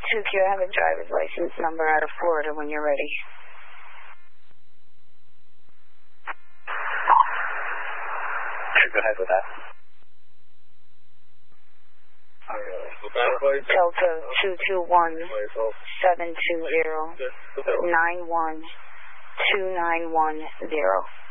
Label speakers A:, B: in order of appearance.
A: 2Q, I have a driver's license number out of Florida when you're ready.
B: Go ahead with that.
A: Delta 221-720-9129110.